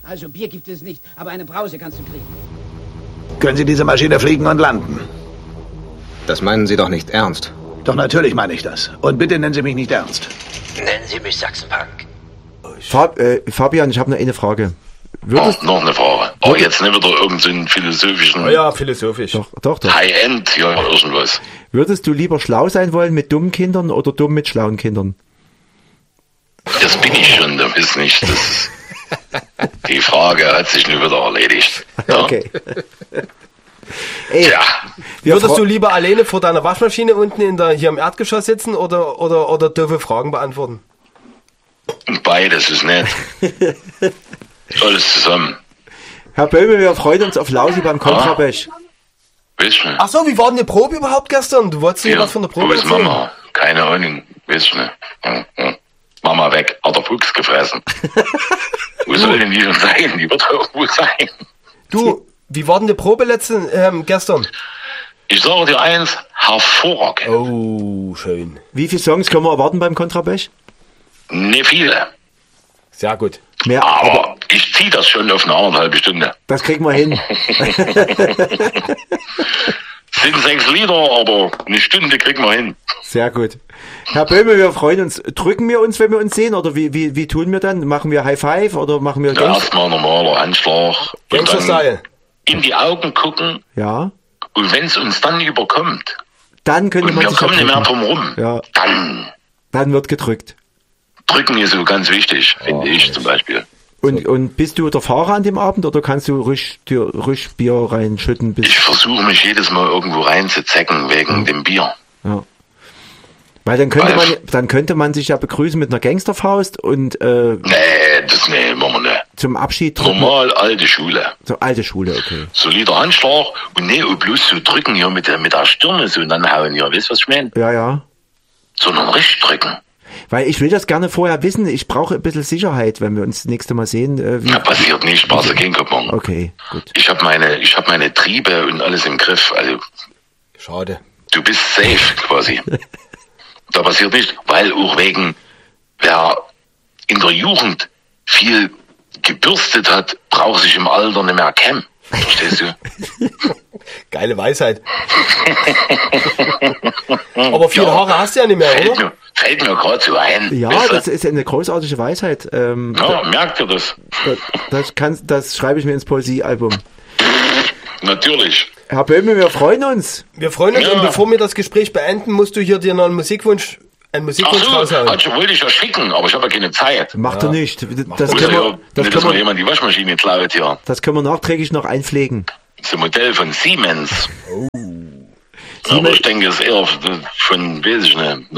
Also Bier gibt es nicht, aber eine Brause kannst du kriegen. Können Sie diese Maschine fliegen und landen? Das meinen Sie doch nicht ernst. Doch natürlich meine ich das. Und bitte nennen Sie mich nicht Ernst. Nennen Sie mich Sachsenpunk. Fabian, ich habe noch eine Frage. Noch eine Frage. Oh, jetzt nicht wieder irgendeinen philosophischen... Oh ja, philosophisch. Doch. High-End, ja, irgendwas. Würdest du lieber schlau sein wollen mit dummen Kindern oder dumm mit schlauen Kindern? Das bin ich schon, das ist nicht... Die Frage hat sich nur wieder erledigt. Ja? Okay. Ey, ja. Würdest du lieber alleine vor deiner Waschmaschine unten hier im Erdgeschoss sitzen oder doofe Fragen beantworten? Beides ist nett. Alles zusammen. Herr Böhme, wir freuen uns auf Lausi beim Kontrabech. Weißt du? Ach so, wie war denn die Probe überhaupt gestern? Du wolltest dir was von der Probe wo ist erzählen? Mama? Keine Ahnung. Weißt du? Mama weg, hat der Fuchs gefressen. Wo soll denn die schon sein? Die wird irgendwo sein. Du, wie war denn die Probe gestern? Ich sage dir eins, hervorragend. Oh, schön. Wie viele Songs können wir erwarten beim Kontrabech? Nicht viele. Sehr gut. Mehr, Aber ich ziehe das schon auf eine 1,5 Stunde. Das kriegen wir hin. Sind 6 Lieder, aber eine Stunde kriegen wir hin. Sehr gut. Herr Böhme, wir freuen uns. Drücken wir uns, wenn wir uns sehen? Oder wie tun wir dann? Machen wir High Five oder machen wir... Ja, erstmal normaler Handschlag. Gangster-Style. In die Augen gucken. Ja. Und wenn es uns dann überkommt. Dann könnte und man wir sich kommen nicht mehr drücken. drum rum. Ja. Dann wird gedrückt. Drücken ist so ganz wichtig, finde ich zum Beispiel. Und bist du der Fahrer an dem Abend oder kannst du ruhig Bier reinschütten? Ich versuche mich jedes Mal irgendwo reinzuzecken wegen dem Bier. Ja. Weil dann könnte man sich ja begrüßen mit einer Gangsterfaust und nee, machen wir nicht. zum Abschied drücken. Normal alte Schule. So alte Schule, okay. Solider Handschlag und nee, und bloß so drücken hier mit der Stirne so und dann hauen hier, weißt du, was ich meine? Ja. Sondern richtig drücken. Weil ich will das gerne vorher wissen. Ich brauche ein bisschen Sicherheit, wenn wir uns das nächste Mal sehen. Ja, passiert nicht, Spaß kein Kampf. Okay, gut. Ich hab meine Triebe und alles im Griff. Also schade. Du bist safe quasi. Da passiert nicht, weil auch wegen, wer in der Jugend viel gebürstet hat, braucht sich im Alter nicht mehr kämmen. Verstehst du? Geile Weisheit. Aber viele Haare hast du ja nicht mehr, oder? Fällt mir gerade so ein. Ja, weißt du? Das ist eine großartige Weisheit. Merkt ihr das? Das schreibe ich mir ins Poesiealbum. Natürlich. Herr Böhme, wir freuen uns. Wir freuen uns und bevor wir das Gespräch beenden, musst du hier dir noch einen Musikwunsch raushauen. Wollte ich ja schicken, aber ich habe ja keine Zeit. Macht er nicht. Das können wir jemand die Waschmaschine klaut hier. Das können wir nachträglich noch einpflegen. Das ist ein Modell von Siemens. Aber ich denke, es ist eher von, weiß ich nicht,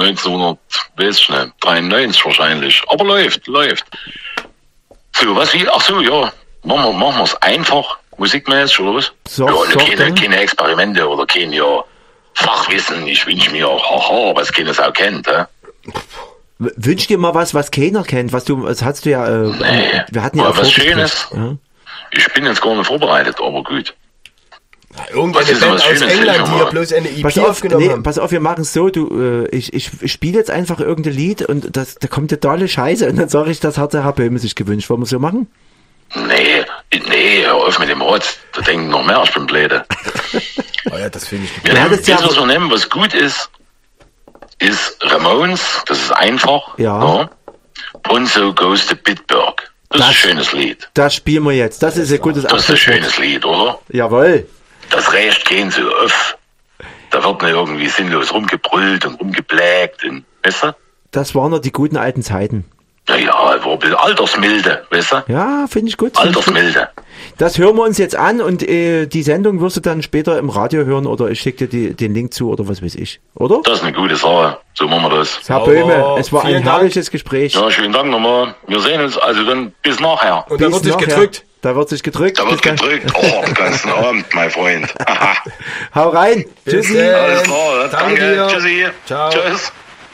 1993 wahrscheinlich. Aber läuft. So, machen wir es einfach, musikmäßig, oder was? Keine Experimente oder kein Fachwissen. Ich wünsche mir auch, was keiner auch kennt. Wünsch dir mal was keiner kennt, das hast du ja, wir hatten ja aber was Schönes. Ja? Ich bin jetzt gar nicht vorbereitet, aber gut. Irgendeine Band aus England, die ja bloß eine EP aufgenommen haben. Pass auf, wir machen es so, ich spiele jetzt einfach irgendein Lied und da kommt totale Scheiße und dann sage ich, das hat der Herr Böhme sich gewünscht. Wollen wir so machen? Nee, hör auf mit dem Rotz. Da denken noch mehr, ich bin blöde. Oh ja, das finde ich gut. Was wir nehmen, was gut ist Ramones, das ist einfach. Ja. Und so Goes to Bitburg. Das ist ein schönes Lied. Das spielen wir jetzt. Das ist ein gutes Das ist ein schönes Lied, oder? Jawohl. Das rächt keinen so auf. Da wird nicht irgendwie sinnlos rumgebrüllt und rumgeblägt. Und, weißt du? Das waren noch die guten alten Zeiten. Ja, war ein bisschen Altersmilde, weißt du? Ja, finde ich gut. Altersmilde. Das hören wir uns jetzt an und die Sendung wirst du dann später im Radio hören oder ich schicke dir den Link zu oder was weiß ich, oder? Das ist eine gute Sache. So machen wir das. Herr Böhme, es war ein herrliches Gespräch. Ja, schönen Dank nochmal. Wir sehen uns also dann bis nachher. Und da wird sich gedrückt. Da wird gedrückt. Oh, den ganzen Abend, mein Freund. Hau rein. Tschüssi. Alles klar. Danke dir. Tschüssi. Ciao. Tschüss.